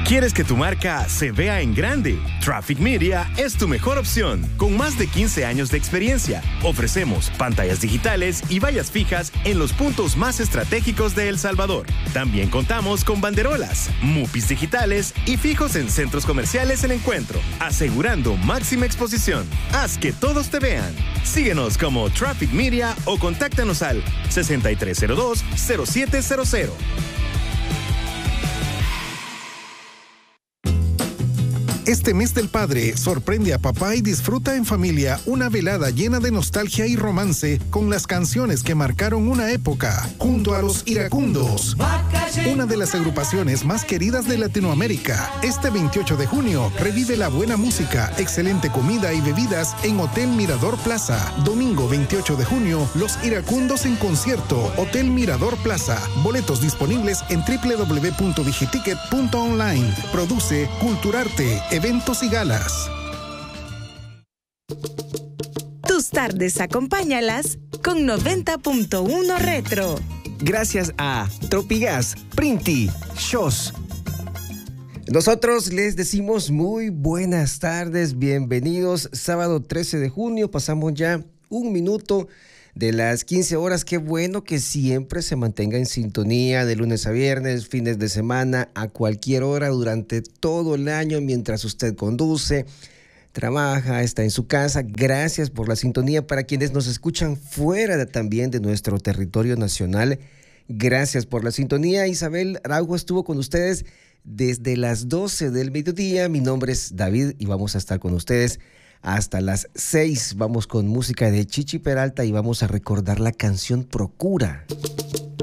¿Quieres que tu marca se vea en grande? Traffic Media es tu mejor opción. Con más de 15 años de experiencia, ofrecemos pantallas digitales y vallas fijas en los puntos más estratégicos de El Salvador. También contamos con banderolas, mupis digitales y fijos en centros comerciales El Encuentro, asegurando máxima exposición. Haz que todos te vean. Síguenos como Traffic Media o contáctanos al 6302-0700. Este mes del padre, sorprende a papá y disfruta en familia una velada llena de nostalgia y romance con las canciones que marcaron una época, junto a los Iracundos, una de las agrupaciones más queridas de Latinoamérica. Este 28 de junio, revive la buena música, excelente comida y bebidas en Hotel Mirador Plaza. Domingo 28 de junio, los Iracundos en concierto, Hotel Mirador Plaza. Boletos disponibles en www.digiticket.online. Produce Culturarte, eventos y galas. Tus tardes acompáñalas con 90.1 Retro. Gracias a Tropigas, Printi, Shows. Nosotros les decimos muy buenas tardes, bienvenidos. Sábado 13 de junio, pasamos ya un minuto de las 15 horas. Qué bueno que siempre se mantenga en sintonía de lunes a viernes, fines de semana, a cualquier hora durante todo el año, mientras usted conduce, trabaja, está en su casa. Gracias por la sintonía. Para quienes nos escuchan fuera también de nuestro territorio nacional, gracias por la sintonía. Isabel Araujo estuvo con ustedes desde las 12 del mediodía. Mi nombre es David y vamos a estar con ustedes hasta las 6. Vamos con música de Chichi Peralta y vamos a recordar la canción Procura.